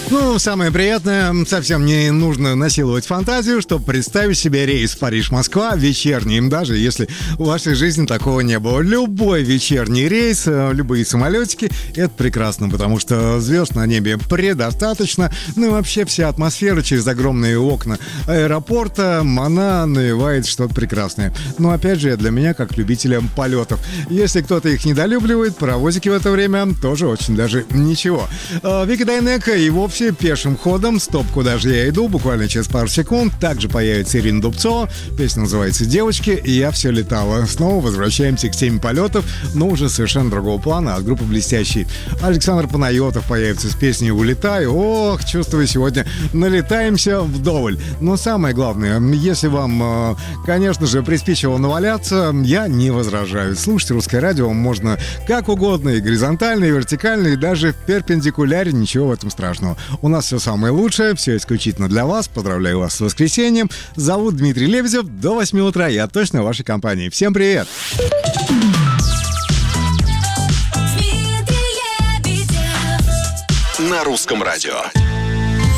Ну, самое приятное, совсем не нужно насиловать фантазию, чтобы представить себе рейс Париж-Москва вечерний, даже если в вашей жизни такого не было. Любой вечерний рейс, любые самолетики, это прекрасно, потому что звезд на небе предостаточно. Ну и вообще вся атмосфера через огромные окна аэропорта, она навевает что-то прекрасное. Но опять же, для меня, как любителя полетов. Если кто-то их недолюбливает, паровозики в это время тоже очень даже ничего. Вики Дайнеко и вовсе пешим ходом «Стоп, куда же я иду?» буквально через пару секунд. Также появится Ирина Дубцова. Песня называется «Девочки», и я все летала. Снова возвращаемся к теме полетов, но уже совершенно другого плана, от группы «Блестящий». Александр Панайотов появится с песней «Улетай». Ох, чувствую, сегодня налетаемся вдоволь. Но самое главное, если вам, конечно же, приспичило наваляться, я не возражаю. Слушать русское радио можно как угодно, и горизонтально, и вертикально, и даже в перпендикуляре, ничего в этом страшного. У нас все самое лучшее, все исключительно для вас. Поздравляю вас с воскресеньем. Зовут Дмитрий Лебедев. До 8 утра я точно в вашей компании. Всем привет! На русском радио.